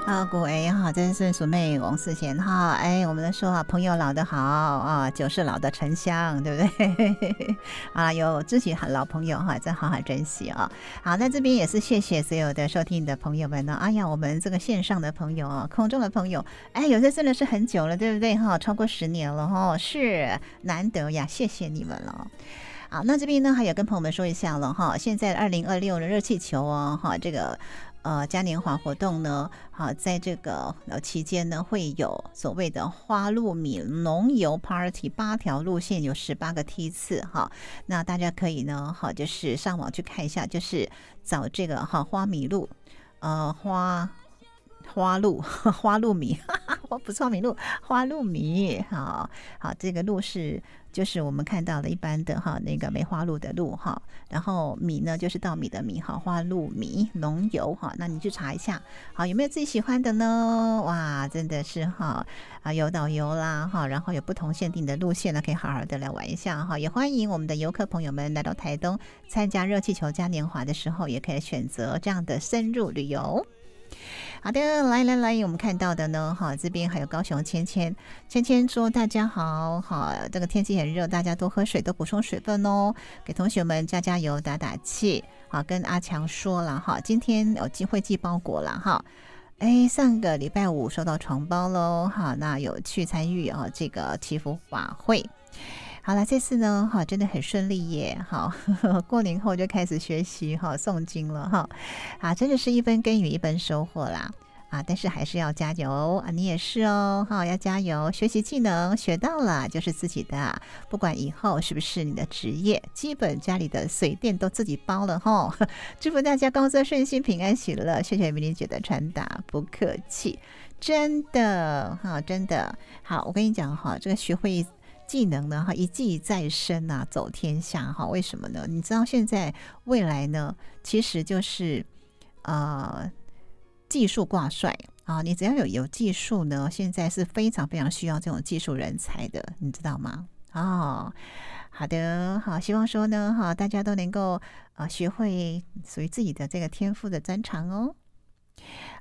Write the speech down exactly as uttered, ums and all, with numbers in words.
啊，各位哈，这是鼠妹王世贤哈。哎，我们说啊，朋友老的好啊，酒是老的沉香，对不对？啊，有知己老朋友哈，真好好珍惜啊。好，那这边也是谢谢所有的收听的朋友们呢。哎呀，我们这个线上的朋友啊，空中的朋友，哎，有些真的是很久了，对不对哈？超过十年了哈，是难得呀，谢谢你们了。好，那这边呢还有跟朋友们说一下了哈，现在二零二六的热气球哦哈，这个呃嘉年华活动呢，好，在这个呃期间呢会有所谓的花露米农游 Party， 八条路线有十八个梯次哈，那大家可以呢好就是上网去看一下，就是找这个哈花米露呃花。花露花露米，我不是花米露，花露米，好好，这个露是就是我们看到的一般的哈那个梅花鹿的鹿哈，然后米呢就是稻米的米哈，花露米浓油哈，那你去查一下，好有没有自己喜欢的呢？哇，真的是哈啊有导游啦哈，然后有不同限定的路线呢，可以好好的来玩一下哈，也欢迎我们的游客朋友们来到台东参加热气球嘉年华的时候，也可以选择这样的深入旅游。好的，来来来，我们看到的呢，哈，这边还有高雄芊芊，芊芊说大家好，好，这个天气很热，大家多喝水，多补充水分哦，给同学们加加油，打打气，好，跟阿强说了哈，今天有机会寄包裹了哈。哎，上个礼拜五收到床包喽，哈，那有去参与啊这个祈福法会。好了，这次呢，哈，真的很顺利耶，好，呵呵过年后就开始学习哈诵经了哈，啊，真的是一分耕耘一分收获啦，啊，但是还是要加油啊，你也是哦，哈，要加油，学习技能学到了就是自己的，不管以后是不是你的职业，基本家里的水电都自己包了哈，祝福大家工作顺心、平安喜乐，谢谢美玲姐的传达，不客气，真的哈，真的好，我跟你讲哈，这个学会技能呢，哈，一技在身啊，走天下哈。为什么呢？你知道现在未来呢，其实就是呃技术挂帅啊。你只要有有技术呢，现在是非常非常需要这种技术人才的，你知道吗？哦，好的，好，希望说呢，哈，大家都能够呃学会属于自己的这个天赋的专长哦。